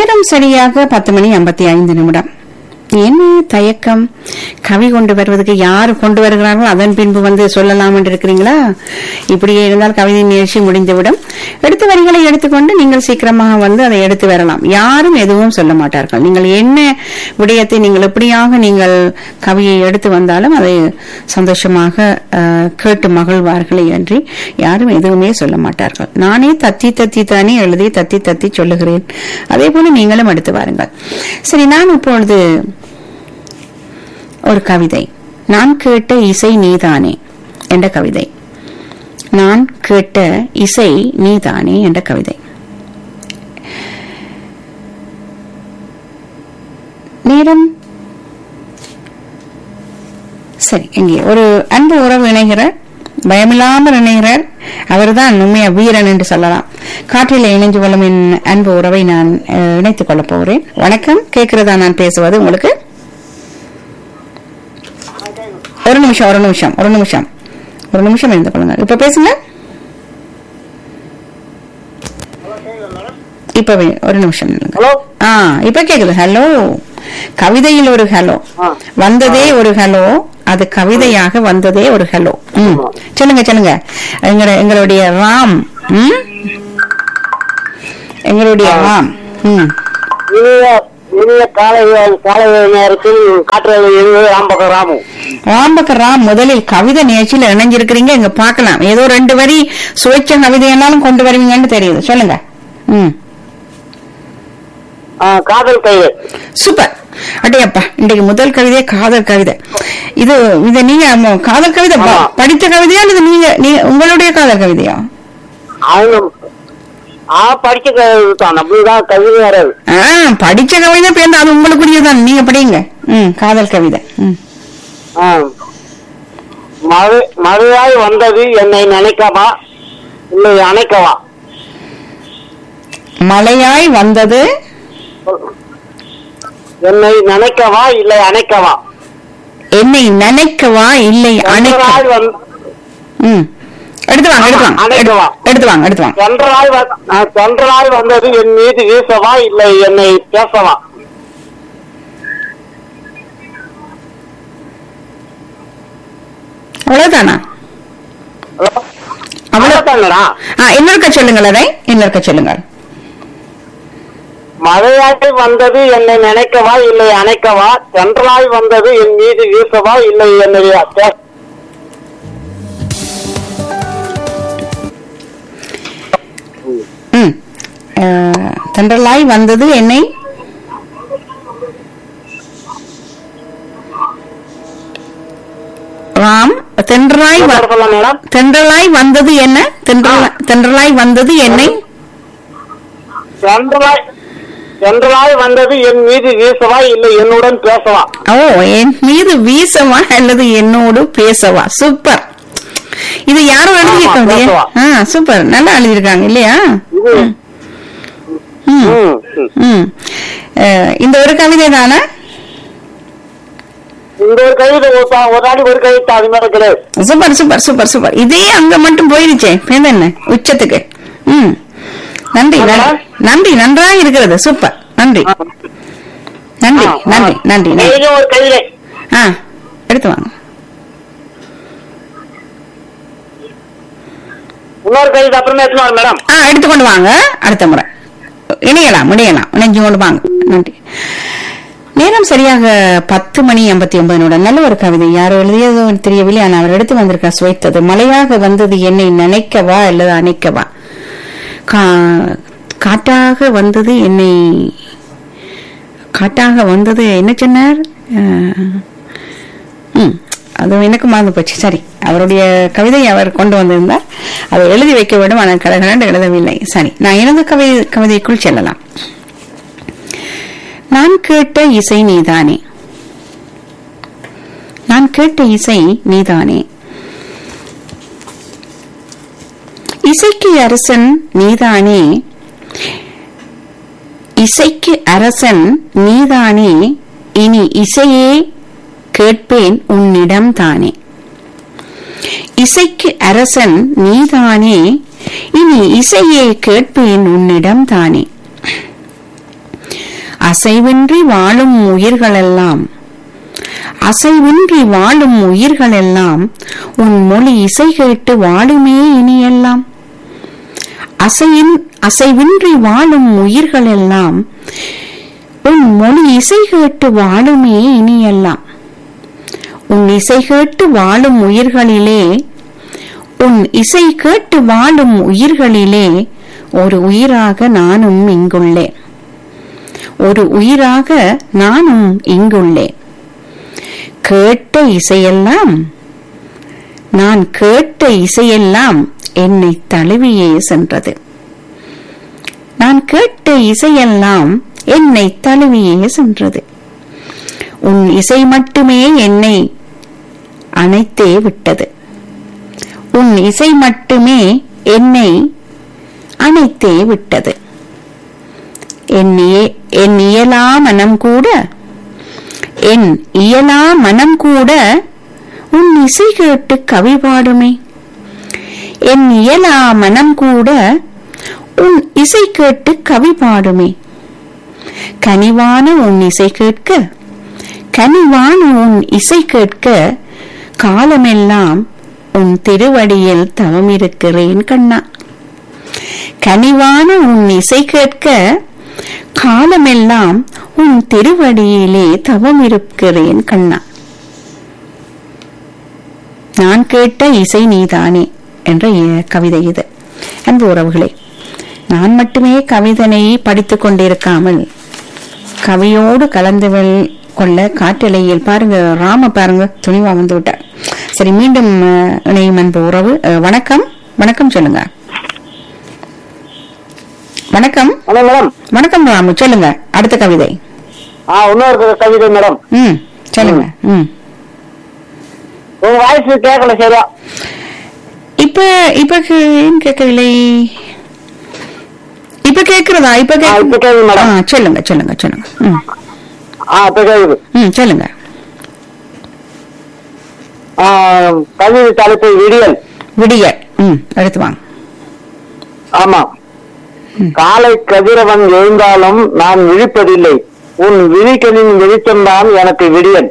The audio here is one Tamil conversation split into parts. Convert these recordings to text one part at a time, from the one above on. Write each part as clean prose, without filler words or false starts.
நேரம் சரியாக 10:55. என்ன தயக்கம்? கவி கொண்டு வருவதற்கு யார் கொண்டு வருகிறார்களோ அதன் பின்பு வந்து சொல்லலாம் என்று இருக்கிறீங்களா? இப்படியே இருந்தால் கவிதை நிகழ்ச்சி முடிந்துவிடும். எடுத்த வரிகளை எடுத்துக்கொண்டு நீங்கள் சீக்கிரமாக வந்து அதை எடுத்து வரலாம். யாரும் எதுவும் சொல்ல மாட்டார்கள். நீங்கள் என்ன விடயத்தை நீங்கள் எப்படியாக நீங்கள் கவியை எடுத்து வந்தாலும் அதை சந்தோஷமாக கேட்டு மகிழ்வார்களே அன்றி யாரும் எதுவுமே சொல்ல மாட்டார்கள். நானே தத்தி தத்தி தானே எழுதி தத்தி தத்தி சொல்லுகிறேன். அதே போல நீங்களும் எடுத்து வாருங்கள். சரி, நான் இப்பொழுது ஒரு கவிதை, நான் கேட்ட இசை நீதானே என்ற கவிதை. நான் கேட்ட இசை நீதானே என்ற கவிதை. நேரம் சரி. இங்கே ஒரு அன்பு உறவு இணைகிறார், பயமில்லாமல் இணைகிறார். அவர்தான் உண்மையா வீரன் என்று சொல்லலாம். காற்றில் இணைஞ்சு கொள்ளும் என் அன்பு உறவை நான் இணைத்துக் கொள்ளப் போகிறேன். வணக்கம், கேட்கிறதா நான் பேசுவது உங்களுக்கு? ஒரு நிமிஷம் இருந்து கொள்ளுங்க. இப்ப பேசுங்க. இப்பவே ஒரு நிமிஷம். இப்ப கேக்குது. ஹலோ, கவிதையில் ஒரு ஹலோ வந்ததே, ஒரு ஹலோ அது கவிதையாக வந்ததே ஒரு ஹலோ. சொல்லுங்க. எங்களுடைய ராம், எங்களுடைய ராம் ராம்பகர் முதலில் கவிதை நிகழ்ச்சியில் இணைஞ்சிருக்கிறீங்க. இங்க பாக்கலாம், ஏதோ 2 வரி சுவைச்ச கவிதை என்னாலும் கொண்டு வருவீங்கன்னு தெரியுது. சொல்லுங்க. காதல் கவிதை. சூப்பர். அடையப்பா, இன்றைக்கு முதல் கவிதை காதல் கவிதை. இது நீங்க காதல் கவிதை படித்த கவிதையா அல்லது நீங்க உங்களுடைய காதல் கவிதையா? படிச்ச கவிதை பேருந்து அது உங்களுக்குரியதான், நீங்க படிங்க. காதல் கவிதை. மழையாய் வந்தது என்னை நினைக்கவா இல்லை அணைக்கவா? மழையாய் வந்தது என்னை நினைக்கவா இல்லை அணைக்கவா? என்னை நினைக்கவா இல்லை அணைக்கவா? எடுத்துவாங்க. சென்றாய் வந்தது என் மீது வீசவா இல்லை என்னை பேசவா? அவ்வளவுதானா? அவ்வளவுதானடா. இன்னொருக்க சொல்லுங்கள், அதை இன்னொருக்க சொல்லுங்கள். மழையாய் வந்தது என்னை நினைக்கவா இல்லை அணைக்கவா? சென்றாய் வந்தது என் மீது வீசவா இல்லை என்னை தென்றலாய் வந்தது என்னை ராம் தென்றலாய் வந்தது என்ன? தென்றலாய் வந்தது என்னை சென்றாய் வந்தது என் மீது வீசவா இல்லை என்னுடன் பேசவா? ஓ, என் மீது வீசவா அல்லது என்னோடு பேசவா? சூப்பர். இது யாரும் எழுதியிருக்காங்க. சூப்பர், நல்லா எழுதியிருக்காங்க இல்லையா? இந்த ஒரு கவிதை தானே? இந்த ஒரு கவிதை ஒரு கவிதை அது மாதிரி கிடையாது. Super super super super. இதே அங்க மட்டும் போயிருச்சே என்ன உச்சத்துக்கு. நன்றி நன்றி, நன்றாக இருக்கிறது. சூப்பர், நன்றி நன்றி நன்றி நன்றி. ஒரு கவிதை எடுத்து வாங்க. இன்னொரு கவிதை அப்புறமே எடுத்துவாங்க மேடம். எடுத்துக்கொண்டு வாங்க, அடுத்த முறை இணையலாம் இணைஞ்சு கொண்டு வாங்க. நன்றி. நேரம் சரியாக 10:89. நல்ல ஒரு கவிதை, யாரோ எழுதியதோ தெரியவில்லை, ஆனால் அவர் எடுத்து வந்திருக்க சுவைத்தது. மழையாக வந்தது என்னை நினைக்கவா அல்லது அணைக்கவா? காட்டாக வந்தது என்னை, காட்டாக வந்தது என்ன சொன்னார்? அது எனக்கு மறந்து போச்சு. சரி, அவருடைய கவிதை அவர் கொண்டு வந்திருந்தார், அதை எழுதி வைக்க வேண்டும், ஆனால் கடகடண்டு எழுதவில்லை. சரி, நான் எனது கவிதைக்குள் செல்லலாம். நான் கேட்ட இசை நீதானே, நான் கேட்ட இசை நீதானே, இசைக்கு அரசன் நீதானே, இசைக்கு அரசன் நீதானே, இனி இசையே கேட்பேன் உன்னிடம் தானே. இசைக்கு அரசன் நீதானே, இனி இசையே கேட்பேன் உன்னிடம் தானே. அசைவின்றி வாழும் உயிர்களெல்லாம் அசைவின்றி வாழும் உயிர்களெல்லாம் உன் மொழி இசை கேட்டு வாழுமே இனியெல்லாம். அசைவின்றி வாழும் உயிர்களெல்லாம் உன் மொழி இசை கேட்டு வாழுமே இனியெல்லாம். உன் இசை கேட்டு வாழும் உயிர்களிலே உன் இசை கேட்டு வாழும் உயிர்களிலே ஒரு உயிராக நானும் இங்குள்ளேன். ஒரு உயிராக நானும் இங்குள்ளேன். கேட்ட இசையெல்லாம் நான் கேட்ட இசையெல்லாம் என்னை தழுவியே சென்றது. நான் கேட்ட இசையெல்லாம் என்னை தழுவியே சென்றது. உன் இசை மட்டுமே என்னை அணைத்தே விட்டது. உன் இசை மட்டுமே என்னை அணைத்தே விட்டது. என் இயலா மனம் கூட என் இயலா மனம் கூட உன் இசை கேட்டு கவி பாடுமே. என் இயலா மனம் கூட உன் இசை கேட்டு கவி பாடுமே. கனிவான உன் இசை கேட்க கனிவான உன் இசை கேட்க காலமெல்லாம் உன் திருவடியில் தவமிருக்கிறேன் கண்ணா. கனிவான உன் இசை கேட்க காலமெல்லாம் உன் திருவடியிலே தவமிருக்கிறேன் கண்ணா. நான் கேட்ட இசை நீதானே என்ற கவிதை இது. அன்பு உறவுகளே, நான் மட்டுமே கவிதனை படித்துக் கொண்டிருக்காமல் கவியோடு கலந்து கொள்ள காற்றலையில் பாருங்க, ராம பாருங்க துணிவா வந்து விட்டார். சரி, மீண்டும் இணையும் அன்பு உறவு. வணக்கம். வணக்கம் சொல்லுங்க. வணக்கம். வணக்கம் ராமு, சொல்லுங்க அடுத்த கவிதை. இன்னொரு கவிதை மேடம். சொல்லுங்க. உங்க வாய்ஸ் கேட்கல சரியா. இப்ப கேட்கவில்லை. இப்ப கேக்குறதா? இப்ப கேக்குது மேடம். சொல்லுங்க சொல்லுங்க சொல்லுங்க. சொல்லுங்க. கவிதை தலைப்பு விடியல். விடியல். எடுத்து வாங்க. ஆமா. காலை கதிரவன் எழுந்தாலும் நான் விழிப்பதில்லை. உன் விழிகளின் வெளிச்சம்தான் எனக்கு விடியல்.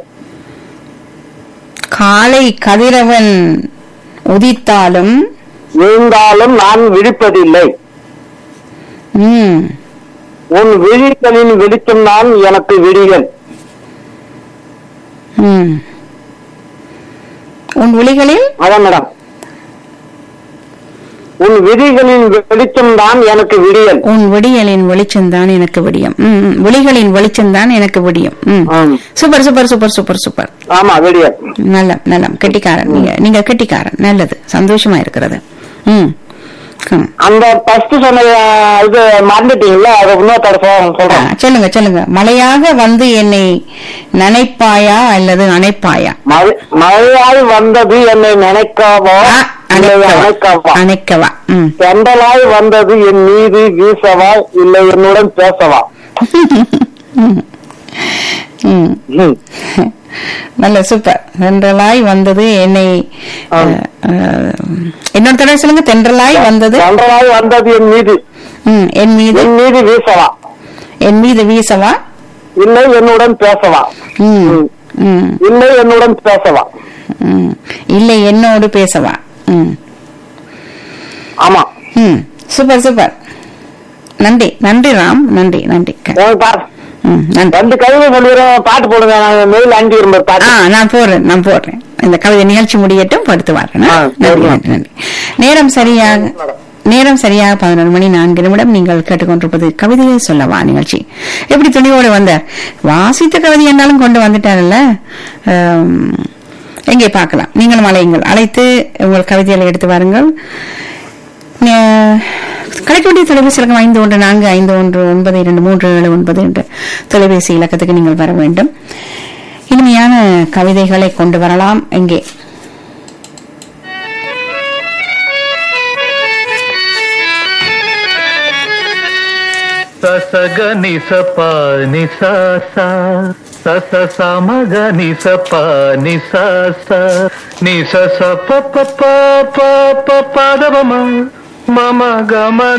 காலை கதிரவன் உதித்தாலும் எழுந்தாலும் நான் விழிப்பதில்லை. உன் விழிகளின் வெளிச்சம்தான் எனக்கு விடியல். உன் விழிகளில் அதான் மேடம். உன் விழிகளின் வெளிச்சம் தான் எனக்கு விடியல். உன் விடியலின் வெளிச்சம் தான் எனக்கு விடியம். விழிகளின் வெளிச்சம் தான் எனக்கு Vidiem. Super super super super super. ஆமா, விடியல். நல்ல நல்ல கெட்டிக்காரன். நீங்க கெட்டிக்காரன். நல்லது, சந்தோஷமா இருக்கிறது. அந்த ஃபர்ஸ்ட் சொன்ன இது மறந்துட்டீங்களா? அதை இன்னொரு சொல்றேன். சொல்லுங்க சொல்லுங்க. மழையாக வந்து என்னை நினைப்பாயா அல்லது அணைப்பாயா? மழையாய் வந்தது என்னை நினைக்காவா அணைக்கவா? செண்டலாய் வந்தது என் மீது வீசவா இல்லை என்னுடன் பேசவா? நல்ல சூப்பர். தென்றலாய் வந்தது என்னை என்னோட தடவை சொல்லுங்க. தென்றலாய் வந்தது என் மீது என் மீது வீசவா? என் மீது வீசவா இல்லை என்னுடன் பேசவா? இல்லை என்னுடன் பேசவா? இல்லை என்னோடு பேசவா? ஆமா. Super super. நன்றி நன்றி ராம். நன்றி நன்றி. ரெண்டு கவிதை சொல்லிடுறேன், பாட்டு போடுங்க. மெயில் அனுப்பி பாட்டு நான் போடுறேன். இந்த கவிதை நிகழ்ச்சி முடியட்டும், படுத்து வரேன். நன்றி நன்றி நன்றி. நேரம் சரியாக 11:04 நீங்கள் கேட்டுக்கொண்டிருப்பது கவிதையை சொல்லவா நிகழ்ச்சி. எப்படி துணிவோடு வந்தார், வாசித்த கவிதை என்னாலும் கொண்டு வந்துட்டார்ல. எங்கே பார்க்கலாம். நீங்களும் அழைத்து உங்கள் கவிதைகளை எடுத்து வாருங்கள். கிடைக்க வேண்டிய தொலைபேசி இலக்கம் 5145192379 என்ற தொலைபேசி இலக்கத்துக்கு நீங்கள் வர வேண்டும். இனிமையான கவிதைகளை கொண்டு வரலாம். எங்கே சசகனி சபானி சாசா சச சமகனி சபானி சாசா நி சச ப ப ப ப ப பதவம மம கம